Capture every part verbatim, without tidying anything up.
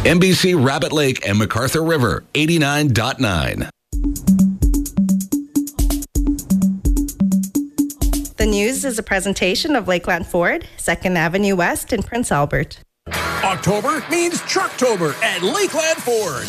N B C Rabbit Lake and MacArthur River, eighty-nine point nine. The news is a presentation of Lakeland Ford, second Avenue West in Prince Albert. October means Trucktober at Lakeland Ford.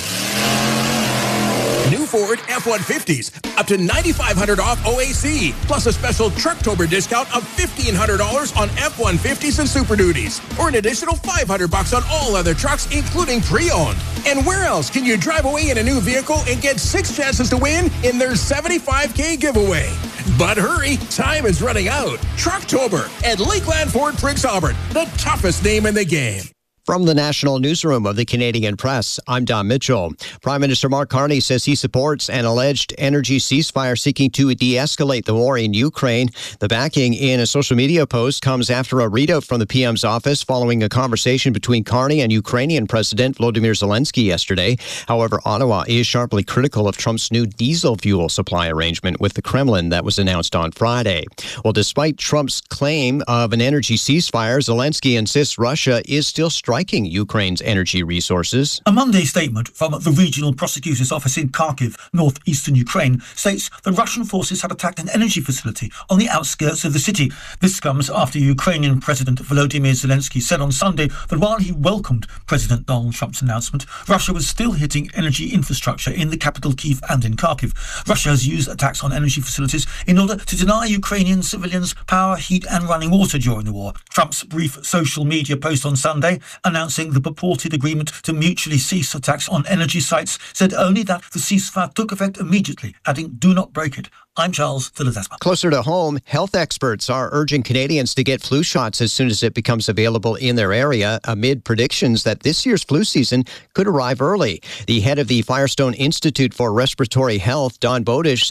New Ford F one fifties, up to nine thousand five hundred dollars off O A C, plus a special Trucktober discount of fifteen hundred dollars on F one fifties and Super Duties, or an additional five hundred dollars on all other trucks, including pre-owned. And where else can you drive away in a new vehicle and get six chances to win in their seventy-five K giveaway? But hurry, time is running out. Trucktober at Lakeland Ford Prince Albert, the toughest name in the game. From the National Newsroom of the Canadian Press, I'm Don Mitchell. Prime Minister Mark Carney says he supports an alleged energy ceasefire seeking to de-escalate the war in Ukraine. The backing in a social media post comes after a readout from the P M's office following a conversation between Carney and Ukrainian President Volodymyr Zelensky yesterday. However, Ottawa is sharply critical of Trump's new diesel fuel supply arrangement with the Kremlin that was announced on Friday. Well, despite Trump's claim of an energy ceasefire, Zelensky insists Russia is still striking Ukraine's energy resources. A Monday statement from the Regional Prosecutor's Office in Kharkiv, northeastern Ukraine, states the Russian forces had attacked an energy facility on the outskirts of the city. This comes after Ukrainian President Volodymyr Zelensky said on Sunday that while he welcomed President Donald Trump's announcement, Russia was still hitting energy infrastructure in the capital Kyiv and in Kharkiv. Russia has used attacks on energy facilities in order to deny Ukrainian civilians power, heat and running water during the war. Trump's brief social media post on Sunday announcing the purported agreement to mutually cease attacks on energy sites said only that the ceasefire took effect immediately, adding, "Do not break it." I'm Charles Tilledesma. Closer to home, health experts are urging Canadians to get flu shots as soon as it becomes available in their area, amid predictions that this year's flu season could arrive early. The head of the Firestone Institute for Respiratory Health, Don Bodish,